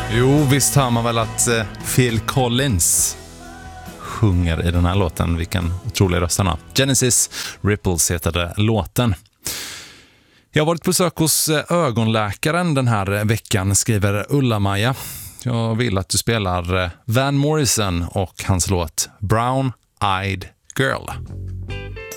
Jo, visst hör man väl att Phil Collins sjunger i den här låten. Vilken otrolig röst han har. Genesis Ripples heter låten. Jag har varit på besök hos ögonläkaren den här veckan, skriver Ulla-Maja. Jag vill att du spelar Van Morrison och hans låt Brown Eyed Girl.